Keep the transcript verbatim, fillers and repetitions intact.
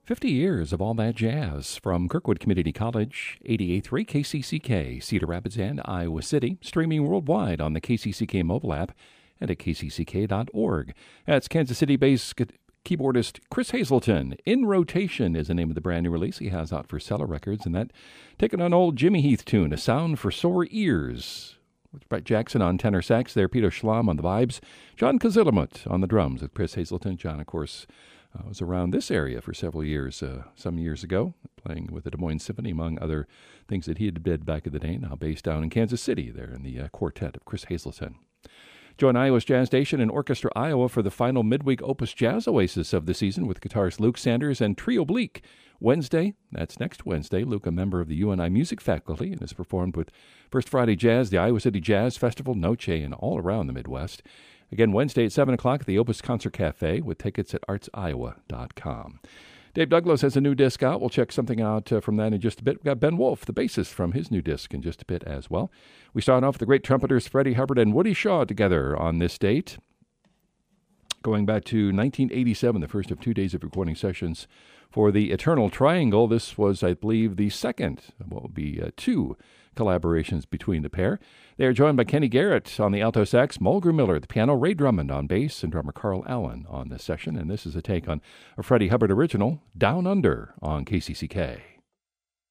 fifty years of all that jazz from Kirkwood Community College, eighty-eight point three K C C K, Cedar Rapids and Iowa City, streaming worldwide on the K C C K mobile app and at k c c k dot org. That's Kansas City-based keyboardist Chris Hazelton. In Rotation is the name of the brand new release he has out for Cellar Records, and that taking on old Jimmy Heath tune, A Sound for Sore Ears. With Brett Jackson on tenor sax there, Peter Schlamm on the vibes, John Kazilamut on the drums with Chris Hazelton. John, of course, uh, was around this area for several years, uh, some years ago, playing with the Des Moines Symphony, among other things that he had did back in the day, now based down in Kansas City there in the uh, quartet of Chris Hazelton. Join Iowa's Jazz Station and Orchestra Iowa for the final midweek Opus Jazz Oasis of the season with guitarist Luke Sanders and Trio Bleak. Wednesday, that's next Wednesday, Luke, a member of the U N I music faculty, and has performed with First Friday Jazz, the Iowa City Jazz Festival, Noche, and all around the Midwest. Again, Wednesday at seven o'clock at the Opus Concert Cafe with tickets at arts iowa dot com. Dave Douglas has a new disc out. We'll check something out uh, from that in just a bit. We've got Ben Wolf, the bassist, from his new disc in just a bit as well. We start off with the great trumpeters Freddie Hubbard and Woody Shaw together on this date. Going back to nineteen eighty-seven, the first of two days of recording sessions for the Eternal Triangle. This was, I believe, the second of what would be uh, two collaborations between the pair. They are joined by Kenny Garrett on the alto sax, Mulgrew Miller at the piano, Ray Drummond on bass, and drummer Carl Allen on this session. And this is a take on a Freddie Hubbard original, Down Under, on K C C K.